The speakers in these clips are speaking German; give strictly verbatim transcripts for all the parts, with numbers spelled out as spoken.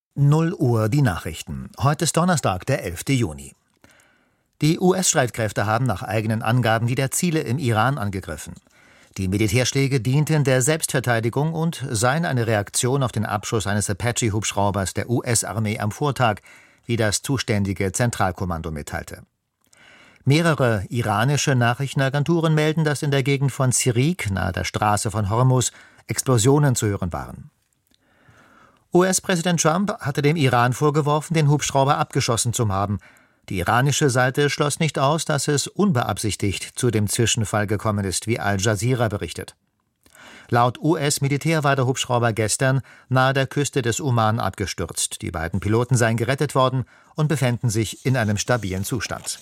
null Uhr die Nachrichten. Heute ist Donnerstag, der elfte Juni. Die U S-Streitkräfte haben nach eigenen Angaben wieder Ziele im Iran angegriffen. Die Militärschläge dienten der Selbstverteidigung und seien eine Reaktion auf den Abschuss eines Apache-Hubschraubers der U S-Armee am Vortag, wie das zuständige Zentralkommando mitteilte. Mehrere iranische Nachrichtenagenturen melden, dass in der Gegend von Sirik, nahe der Straße von Hormuz, Explosionen zu hören waren. U S-Präsident Trump hatte dem Iran vorgeworfen, den Hubschrauber abgeschossen zu haben. Die iranische Seite schloss nicht aus, dass es unbeabsichtigt zu dem Zwischenfall gekommen ist, wie Al Jazeera berichtet. Laut U S-Militär war der Hubschrauber gestern nahe der Küste des Oman abgestürzt. Die beiden Piloten seien gerettet worden und befänden sich in einem stabilen Zustand.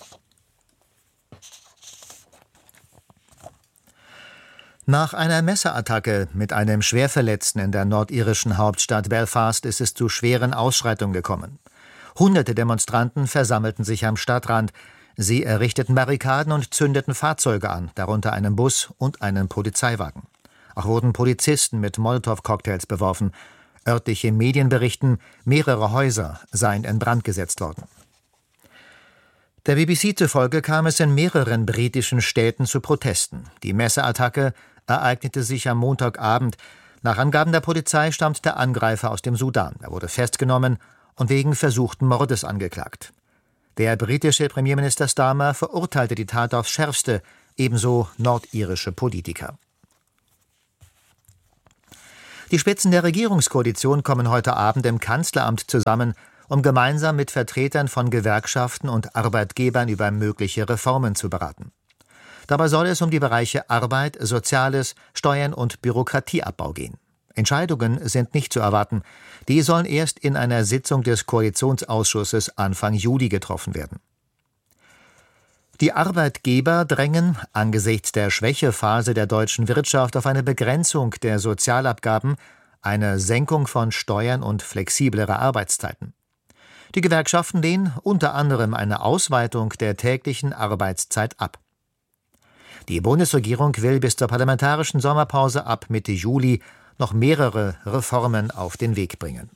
Nach einer Messerattacke mit einem Schwerverletzten in der nordirischen Hauptstadt Belfast ist es zu schweren Ausschreitungen gekommen. Hunderte Demonstranten versammelten sich am Stadtrand. Sie errichteten Barrikaden und zündeten Fahrzeuge an, darunter einen Bus und einen Polizeiwagen. Auch wurden Polizisten mit Molotow-Cocktails beworfen. Örtliche Medien berichten, mehrere Häuser seien in Brand gesetzt worden. Der B B C zufolge kam es in mehreren britischen Städten zu Protesten. Die Messerattacke ereignete sich am Montagabend. Nach Angaben der Polizei stammt der Angreifer aus dem Sudan. Er wurde festgenommen und wegen versuchten Mordes angeklagt. Der britische Premierminister Starmer verurteilte die Tat aufs Schärfste, ebenso nordirische Politiker. Die Spitzen der Regierungskoalition kommen heute Abend im Kanzleramt zusammen, um gemeinsam mit Vertretern von Gewerkschaften und Arbeitgebern über mögliche Reformen zu beraten. Dabei soll es um die Bereiche Arbeit, Soziales, Steuern und Bürokratieabbau gehen. Entscheidungen sind nicht zu erwarten. Die sollen erst in einer Sitzung des Koalitionsausschusses Anfang Juli getroffen werden. Die Arbeitgeber drängen angesichts der Schwächephase der deutschen Wirtschaft auf eine Begrenzung der Sozialabgaben, eine Senkung von Steuern und flexiblere Arbeitszeiten. Die Gewerkschaften lehnen unter anderem eine Ausweitung der täglichen Arbeitszeit ab. Die Bundesregierung will bis zur parlamentarischen Sommerpause ab Mitte Juli noch mehrere Reformen auf den Weg bringen.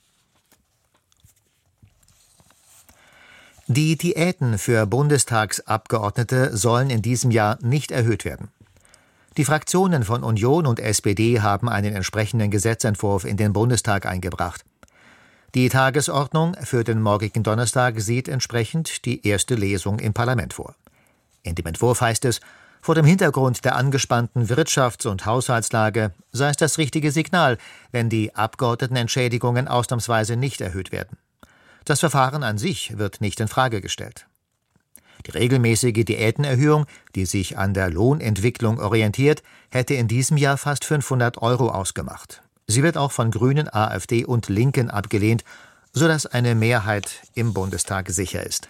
Die Diäten für Bundestagsabgeordnete sollen in diesem Jahr nicht erhöht werden. Die Fraktionen von Union und S P D haben einen entsprechenden Gesetzentwurf in den Bundestag eingebracht. Die Tagesordnung für den morgigen Donnerstag sieht entsprechend die erste Lesung im Parlament vor. In dem Entwurf heißt es, vor dem Hintergrund der angespannten Wirtschafts- und Haushaltslage sei es das richtige Signal, wenn die Abgeordnetenentschädigungen ausnahmsweise nicht erhöht werden. Das Verfahren an sich wird nicht in Frage gestellt. Die regelmäßige Diätenerhöhung, die sich an der Lohnentwicklung orientiert, hätte in diesem Jahr fast fünfhundert Euro ausgemacht. Sie wird auch von Grünen, AfD und Linken abgelehnt, sodass eine Mehrheit im Bundestag sicher ist.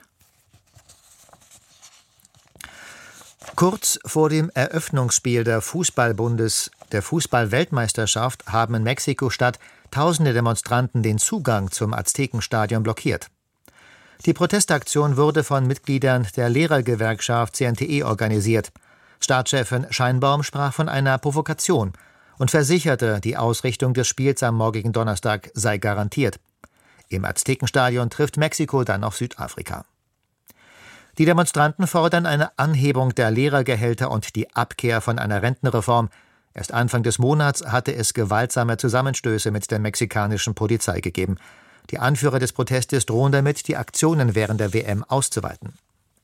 Kurz vor dem Eröffnungsspiel der Fußballbundes, der Fußball-Weltmeisterschaft haben in Mexiko-Stadt tausende Demonstranten den Zugang zum Aztekenstadion blockiert. Die Protestaktion wurde von Mitgliedern der Lehrergewerkschaft C N T E organisiert. Staatschefin Scheinbaum sprach von einer Provokation und versicherte, die Ausrichtung des Spiels am morgigen Donnerstag sei garantiert. Im Aztekenstadion trifft Mexiko dann auf Südafrika. Die Demonstranten fordern eine Anhebung der Lehrergehälter und die Abkehr von einer Rentenreform. Erst Anfang des Monats hatte es gewaltsame Zusammenstöße mit der mexikanischen Polizei gegeben. Die Anführer des Protestes drohen damit, die Aktionen während der W M auszuweiten.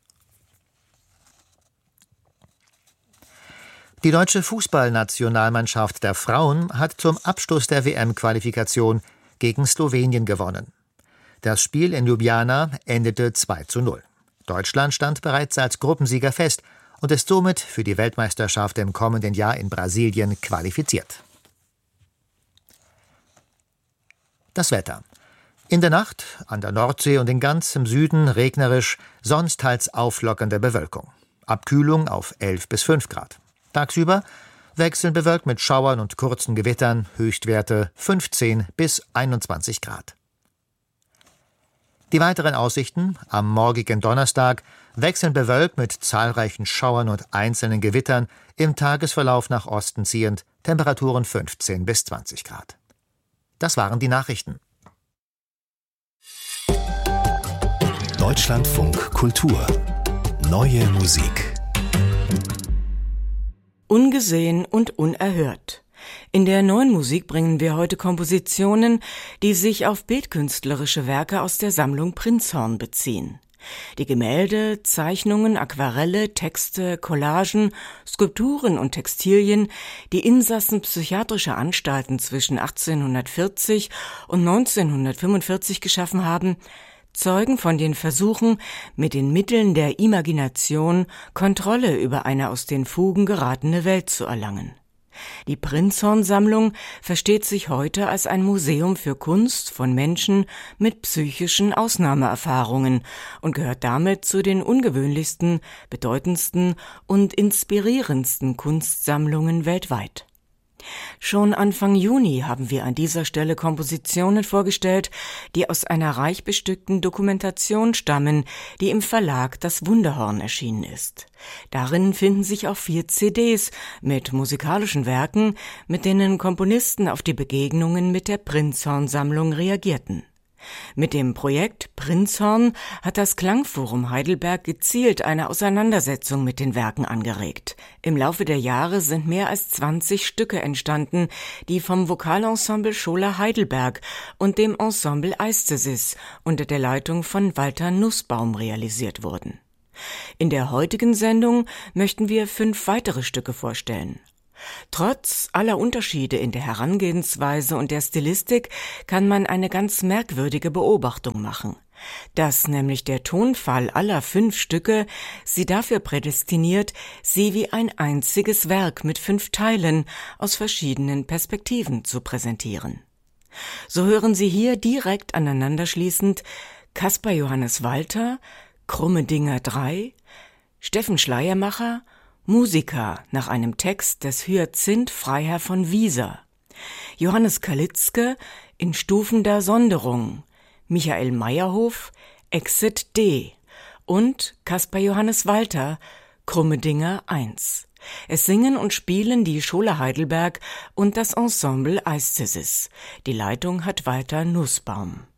Die deutsche Fußballnationalmannschaft der Frauen hat zum Abschluss der W M-Qualifikation gegen Slowenien gewonnen. Das Spiel in Ljubljana endete zwei zu null. Deutschland stand bereits als Gruppensieger fest und ist somit für die Weltmeisterschaft im kommenden Jahr in Brasilien qualifiziert. Das Wetter. In der Nacht an der Nordsee und in ganzem Süden regnerisch, sonst teils auflockernde Bewölkung. Abkühlung auf elf bis fünf Grad. Tagsüber wechselnd bewölkt mit Schauern und kurzen Gewittern, Höchstwerte fünfzehn bis einundzwanzig Grad. Die weiteren Aussichten am morgigen Donnerstag wechselnd bewölkt mit zahlreichen Schauern und einzelnen Gewittern, im Tagesverlauf nach Osten ziehend, Temperaturen fünfzehn bis zwanzig Grad. Das waren die Nachrichten. Deutschlandfunk Kultur. Neue Musik. Ungesehen und unerhört. In der neuen Musik bringen wir heute Kompositionen, die sich auf bildkünstlerische Werke aus der Sammlung Prinzhorn beziehen. Die Gemälde, Zeichnungen, Aquarelle, Texte, Collagen, Skulpturen und Textilien, die Insassen psychiatrischer Anstalten zwischen achtzehnhundertvierzig und neunzehnhundertfünfundvierzig geschaffen haben, zeugen von den Versuchen, mit den Mitteln der Imagination Kontrolle über eine aus den Fugen geratene Welt zu erlangen. Die Prinzhorn-Sammlung versteht sich heute als ein Museum für Kunst von Menschen mit psychischen Ausnahmeerfahrungen und gehört damit zu den ungewöhnlichsten, bedeutendsten und inspirierendsten Kunstsammlungen weltweit. Schon Anfang Juni haben wir an dieser Stelle Kompositionen vorgestellt, die aus einer reich bestückten Dokumentation stammen, die im Verlag Das Wunderhorn erschienen ist. Darin finden sich auch vier C Ds mit musikalischen Werken, mit denen Komponisten auf die Begegnungen mit der Prinzhorn-Sammlung reagierten. Mit dem Projekt Prinzhorn hat das Klangforum Heidelberg gezielt eine Auseinandersetzung mit den Werken angeregt. Im Laufe der Jahre sind mehr als zwanzig Stücke entstanden, die vom Vokalensemble Schola Heidelberg und dem Ensemble Aesthesis unter der Leitung von Walter Nussbaum realisiert wurden. In der heutigen Sendung möchten wir fünf weitere Stücke vorstellen. Trotz aller Unterschiede in der Herangehensweise und der Stilistik kann man eine ganz merkwürdige Beobachtung machen, dass nämlich der Tonfall aller fünf Stücke sie dafür prädestiniert, sie wie ein einziges Werk mit fünf Teilen aus verschiedenen Perspektiven zu präsentieren. So hören Sie hier direkt aneinanderschließend Caspar Johannes Walter, Krumme Dinger drei, Steffen Schleiermacher, Musica nach einem Text des Hyazinth Freiherr von Wieser, Johannes Kalitzke in Stufen der Sonderung, Michael Meyerhof, Exit D und Caspar Johannes Walter, Krumme Dinger eins. Es singen und spielen die Schola Heidelberg und das Ensemble Aesthesis. Die Leitung hat Walter Nussbaum.